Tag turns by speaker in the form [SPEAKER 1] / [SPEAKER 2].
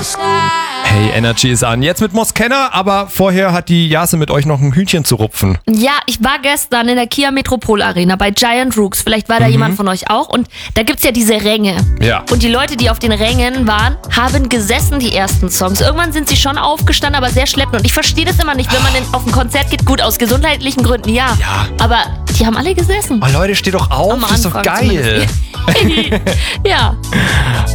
[SPEAKER 1] Hey, Energy ist an. Jetzt mit Moskenna, aber vorher hat die Jase mit euch noch ein Hühnchen zu rupfen.
[SPEAKER 2] Ja, ich war gestern in der Kia Metropol Arena bei Giant Rooks. Vielleicht war da jemand von euch auch. Und da gibt's ja diese Ränge.
[SPEAKER 1] Ja.
[SPEAKER 2] Und die Leute, die auf den Rängen waren, haben gesessen, die ersten Songs. Irgendwann sind sie schon aufgestanden, aber sehr schleppend. Und ich verstehe das immer nicht, wenn man auf ein Konzert geht. Gut, aus gesundheitlichen Gründen, ja.
[SPEAKER 1] Ja.
[SPEAKER 2] Aber die haben alle gesessen.
[SPEAKER 1] Oh Leute, steht doch auf,
[SPEAKER 2] Am
[SPEAKER 1] das ist doch
[SPEAKER 2] Anfang
[SPEAKER 1] geil.
[SPEAKER 2] zumindest. Ja.